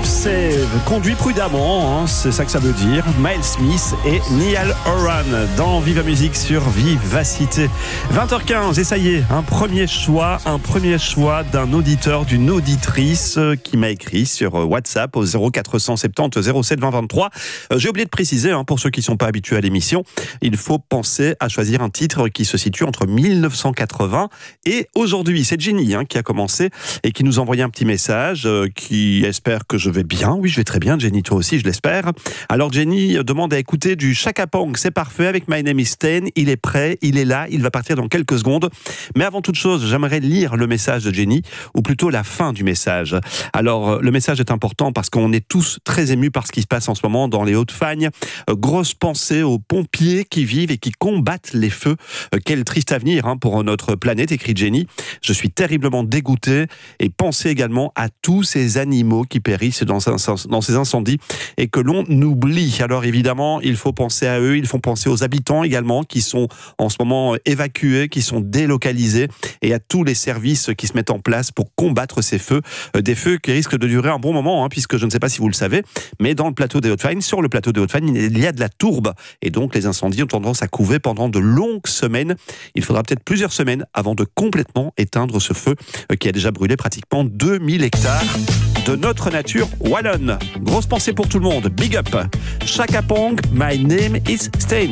Save, conduis prudemment, hein, c'est ça que ça veut dire. Miles Smith et Niall Horan dans Viva Musique sur Vivacité. 20h15, et ça y est, un premier choix d'un auditeur, d'une auditrice qui m'a écrit sur WhatsApp au 0470 07 20 23. J'ai oublié de préciser, hein, pour ceux qui ne sont pas habitués à l'émission, il faut penser à choisir un titre qui se situe entre 1980 et aujourd'hui. C'est Jenny, hein, qui a commencé et qui nous a envoyé un petit message qui espère que je vais bien. Oui, je vais très bien, Jenny, toi aussi, je l'espère. Alors Jenny demande à écouter du Chaka Ponk, c'est parfait, avec My Name is Stain. Il est prêt, il est là, il va partir dans quelques secondes. Mais avant toute chose, j'aimerais lire le message de Jenny, ou plutôt la fin du message. Alors, le message est important parce qu'on est tous très émus par ce qui se passe en ce moment dans les Hauts-de-Fagne. Grosse pensée aux pompiers qui vivent et qui combattent les feux. Quel triste avenir, hein, pour notre planète, écrit Jenny. Je suis terriblement dégoûté, et pensez également à tous ces animaux qui périssent dans ces incendies et que l'on oublie. Alors évidemment, il faut penser à eux, il faut penser aux habitants également qui sont en ce moment évacués, qui sont délocalisés, et à tous les services qui se mettent en place pour combattre ces feux. Des feux qui risquent de durer un bon moment, hein, puisque je ne sais pas si vous le savez, mais dans le plateau des Hauts-de-Fagne, sur le plateau des Hauts-de-Fagne, il y a de la tourbe, et donc les incendies ont tendance à couver pendant de longues semaines. Il faudra peut-être plusieurs semaines avant de complètement éteindre ce feu qui a déjà brûlé pratiquement 2000 hectares de notre nature wallonne. Grosse pensée pour tout le monde. Big up. Chaka Ponk, My Name is Stain.